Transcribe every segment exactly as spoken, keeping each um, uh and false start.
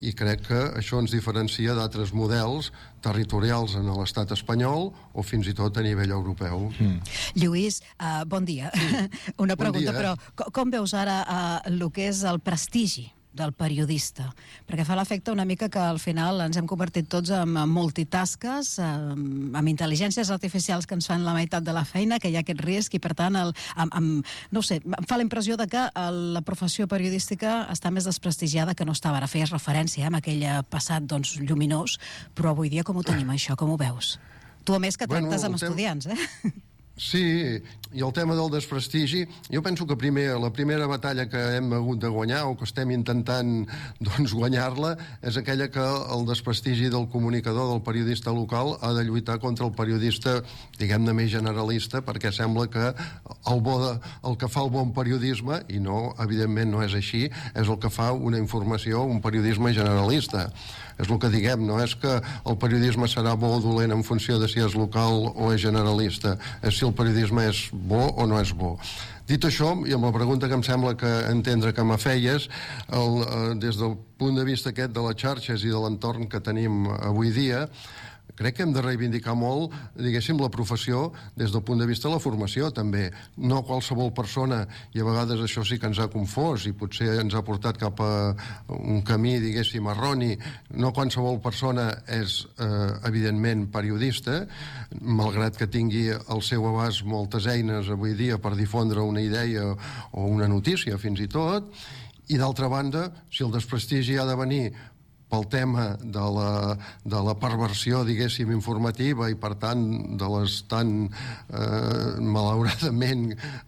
i crec que això ens diferencia d'altres models territorials en l'estat espanyol o fins i tot a nivell europeu. Mm. Lluís, uh, bon dia. Sí. Una bon pregunta, dia. Però com, com veus ara uh, el que és el prestigi del periodista? Perquè fa l'efecte una mica que al final ens hem convertit tots en multitasques, amb, amb intel·ligències artificials que ens fan la meitat de la feina, que hi ha aquest risc, i per tant el, amb, amb, no ho sé, em fa la impressió de que el, la professió periodística està més desprestigiada que no estava. Ara feies referència eh, amb aquell passat doncs, lluminós, però avui dia com ho tenim això? Com ho veus? Tu a més que tractes bueno, amb tem... estudiants, eh? Sí, i el tema del desprestigi, jo penso que primer, la primera batalla que hem hagut de guanyar o que estem intentant doncs, guanyar-la és aquella que el desprestigi del comunicador, del periodista local, ha de lluitar contra el periodista, diguem-ne, més generalista, perquè sembla que el, bo de, el que fa el bon periodisme, i no, evidentment no és així, és el que fa una informació, un periodisme generalista. És el que diguem, no és que el periodisme serà bo o dolent en funció de si és local o és generalista, és si el periodisme és bo o no és bo. Dit això, i amb la pregunta que em sembla que entendre que me feies, el, eh, des del punt de vista aquest de les xarxes i de l'entorn que tenim avui dia, crec que hem de reivindicar molt, diguéssim, la professió des del punt de vista de la formació, també. No qualsevol persona, i a vegades això sí que ens ha confós i potser ens ha portat cap a un camí, diguéssim, erroni. No qualsevol persona és, eh, evidentment, periodista, malgrat que tingui al seu abast moltes eines avui dia per difondre una idea o una notícia, fins i tot. I d'altra banda, si el desprestigi ha de venir pel tema de la, de la perversió, diguéssim, informativa i, per tant, de les tan eh, malauradament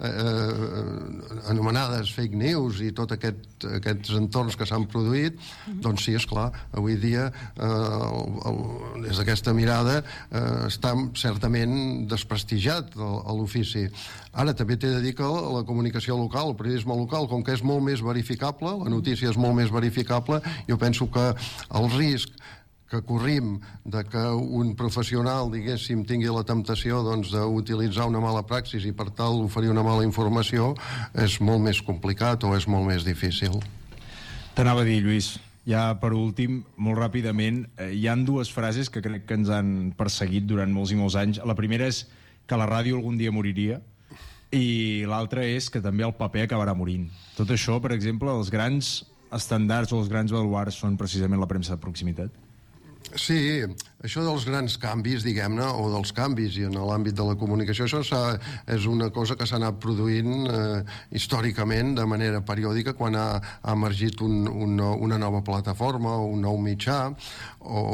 eh, anomenades fake news i tot aquest, aquests entorns que s'han produït, mm-hmm. doncs sí, esclar, avui dia eh, el, el, des d'aquesta mirada eh, està certament desprestigiat l'ofici. Ara també t'he de dir que la comunicació local, el periodisme local, com que és molt més verificable, la notícia és molt més verificable, jo penso que el risc que corrim de que un professional, diguéssim, tingui la temptació doncs, d'utilitzar una mala praxis i per tal oferir una mala informació és molt més complicat o és molt més difícil. T'anava a dir, Lluís, ja per últim, molt ràpidament, eh, hi han dues frases que crec que ens han perseguit durant molts i molts anys. La primera és que la ràdio algun dia moriria i l'altra és que també el paper acabarà morint. Tot això, per exemple, els grans estàndards o els grans baluards són precisament la premsa de proximitat? Sí, això dels grans canvis, diguem-ne, o dels canvis i en l'àmbit de la comunicació, això és una cosa que s'ha anat produint eh, històricament de manera periòdica quan ha, ha emergit un, un, una nova plataforma o un nou mitjà o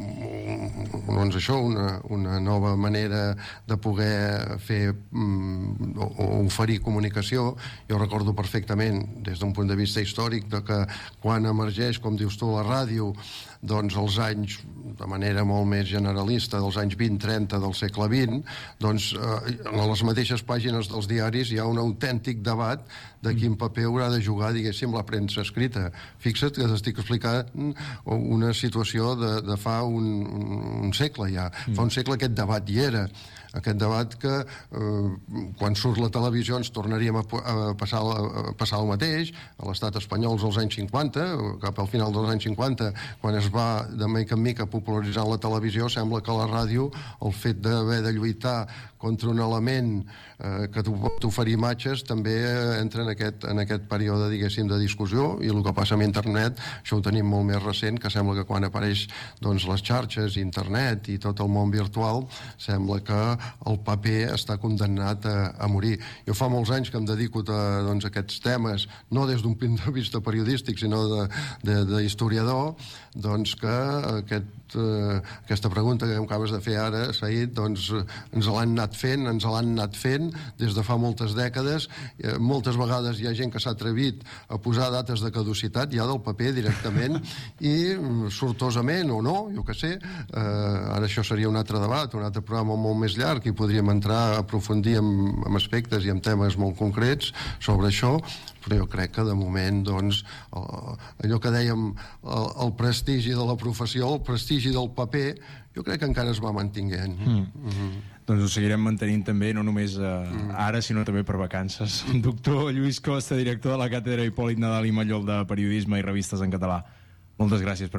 doncs això, una, una nova manera de poder fer mm, o, o oferir comunicació. Jo recordo perfectament des d'un punt de vista històric de que quan emergeix, com dius tu, la ràdio, doncs els anys, de manera molt més generalista, dels anys vint trenta del segle vint, doncs eh, a les mateixes pàgines dels diaris hi ha un autèntic debat de quin paper haurà de jugar, diguéssim, la premsa escrita. Fixa't que t'estic explicant una situació de, de fa un, un segle ja. Fa un segle aquest debat hi era. Aquest debat que eh, quan surt la televisió ens tornaríem a, a, passar, a passar el mateix a l'estat espanyol als anys cinquanta, cap al final dels anys cinquanta, quan es va de mica en mica popularitzar la televisió, sembla que la ràdio, el fet d'haver de lluitar contra un element eh, que pot oferir imatges, també entra en aquest, en aquest període, diguéssim, de discussió, i el que passa amb internet, això ho tenim molt més recent, que sembla que quan apareix doncs, les xarxes, internet i tot el món virtual, sembla que el paper està condemnat a, a morir. Jo fa molts anys que em dedico a doncs, aquests temes, no des d'un punt de vista periodístic, sinó d'historiador, doncs que aquest, eh, aquesta pregunta que acabes de fer ara, Saïd, doncs ens l'han anat fent, ens l'han anat fent des de fa moltes dècades. Eh, moltes vegades hi ha gent que s'ha atrevit a posar dates de caducitat ja del paper directament i sortosament o no, jo què sé, eh, ara això seria un altre debat, un altre programa molt més llarg i podríem entrar a aprofundir en, en aspectes i en temes molt concrets sobre això, però jo crec que de moment doncs, allò que dèiem el, el prestigi de la professió, el prestigi del paper, jo crec que encara es va mantinguent. Mm. Mm-hmm. Doncs ho seguirem mantenint també, no només eh, mm. ara, sinó també per vacances. Doctor Lluís Costa, director de la Càtedra Hipòlit Nadal i Mallol de Periodisme i Revistes en Català, Moltes gràcies per